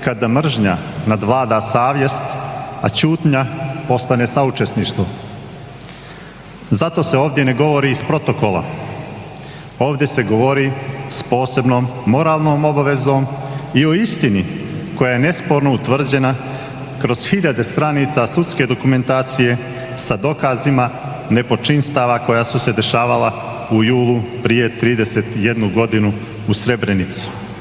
kada mržnja nadvlada savjest, a ćutnja postane saučesništvo. Zato se ovdje ne govori iz protokola. Ovdje se govori s posebnom moralnom obavezom i o istini koja je nesporno utvrđena kroz 1000 stranica sudske dokumentacije sa dokazima nepočinstava koja su se dešavala u julu prije 31 godinu u Srebrenici.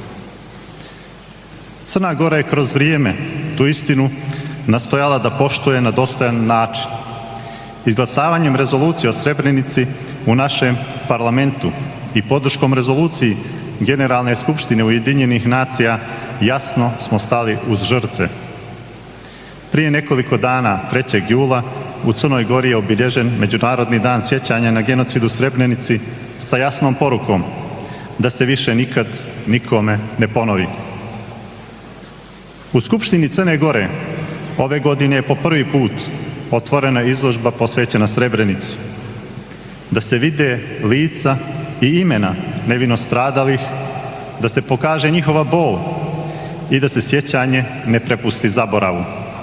Crna Gora je kroz vrijeme tu istinu nastojala da poštuje na dostojan način. Izglasavanjem rezolucije o Srebrenici u našem parlamentu i podrškom rezoluciji Generalne skupštine Ujedinjenih nacija jasno smo stali uz žrtve. Prije nekoliko dana, 3. jula, u Crnoj Gori je obilježen Međunarodni dan sjećanja na genocid u Srebrenici sa jasnom porukom da se više nikad nikome ne ponovi. U Skupštini Crne Gore ove godine je po prvi put otvorena izložba posvećena Srebrenici. Da se vide lica i imena nevino stradalih, da se pokaže njihova bol i da se sjećanje ne prepusti zaboravu.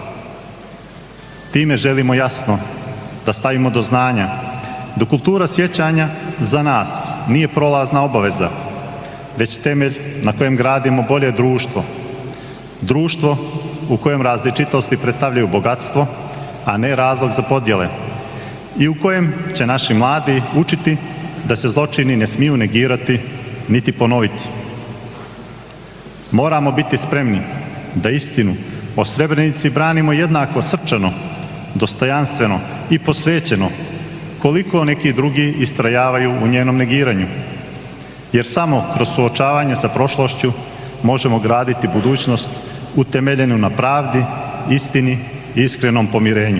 Time želimo jasno da stavimo do znanja da kultura sjećanja za nas nije prolazna obaveza, već temelj na kojem gradimo bolje društvo. Društvo u kojem različitosti predstavljaju bogatstvo, a ne razlog za podjele, i u kojem će naši mladi učiti da se zločini ne smiju negirati niti ponoviti. Moramo biti spremni da istinu o Srebrenici branimo jednako srčano, dostojanstveno i posvećeno koliko neki drugi istrajavaju u njenom negiranju. Jer samo kroz suočavanje sa prošlošću možemo graditi budućnost utemeljenu na pravdi, istini i iskrenom pomirenju.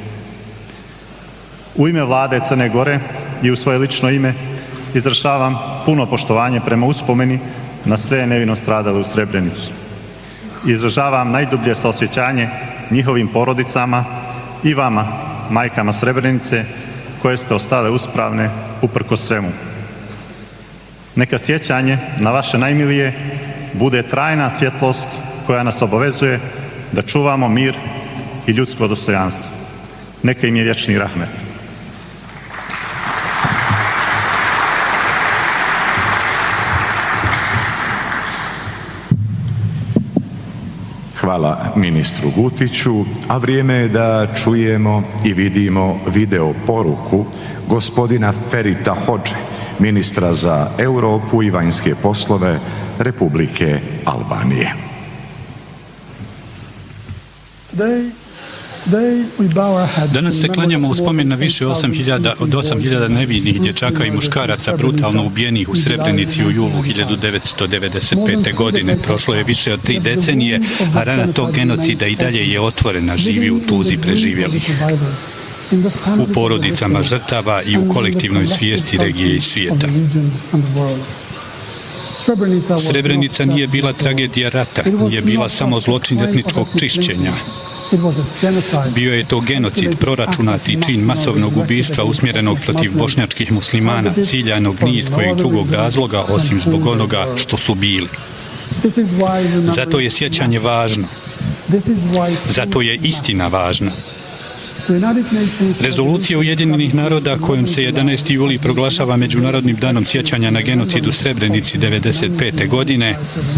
U ime Vlade Crne Gore i u svoje lično ime izražavam puno poštovanje prema uspomeni na sve nevino stradale u Srebrenici. Izražavam najdublje saosjećanje njihovim porodicama i vama, majkama Srebrenice, koje ste ostale uspravne uprkos svemu. Neka sjećanje na vaše najmilije bude trajna svjetlost koja nas obavezuje da čuvamo mir i ljudsko dostojanstvo. Neka im je vječni rahmet. Hvala ministru Gutiću, a vrijeme je da čujemo i vidimo video poruku gospodina Ferita Hodže, ministra za Europu i vanjske poslove Republike Albanije. Danas se klanjamo u spomen na više od 8.000 nevinih dječaka i muškaraca brutalno ubijenih u Srebrenici u julu 1995. godine. Prošlo je više od 3 decenije, a rana tog genocida i dalje je otvorena, živi u tuzi preživjelih. U porodicama žrtava i u kolektivnoj svijesti regije i svijeta. Srebrenica nije bila tragedija rata, nije bila samo zločin etničkog čišćenja. Bio je to genocid, proračunati čin masovnog ubistva usmjerenog protiv bošnjačkih muslimana, ciljanog ni iz kojeg drugog razloga osim zbog onoga što su bili. Zato je sjećanje važno. Zato je istina važna. Rezolucija Ujedinjenih naroda kojom se 11. juli proglašava Međunarodnim danom sjećanja na genocid u Srebrenici 1995. godine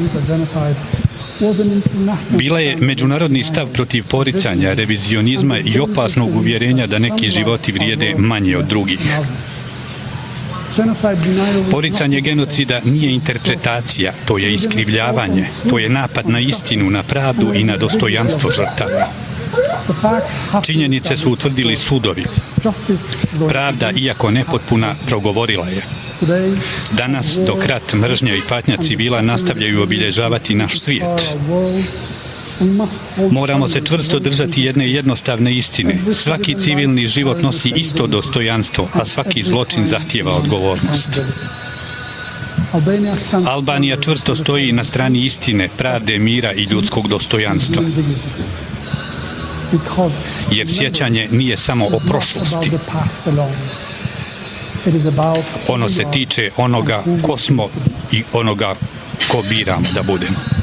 bila je međunarodni stav protiv poricanja, revizionizma i opasnog uvjerenja da neki životi vrijede manje od drugih. Poricanje genocida nije interpretacija, to je iskrivljavanje, to je napad na istinu, na pravdu i na dostojanstvo žrtava. Činjenice su utvrdili sudovi. Pravda, iako nepotpuna, progovorila je. Danas, dok rat, mržnja i patnja civila nastavljaju obilježavati naš svijet, moramo se čvrsto držati jedne jednostavne istine. Svaki civilni život nosi isto dostojanstvo, a svaki zločin zahtijeva odgovornost. Albanija čvrsto stoji na strani istine, pravde, mira i ljudskog dostojanstva. Jer sjećanje nije samo o prošlosti. Ono se tiče onoga ko smo i onoga ko biramo da budemo.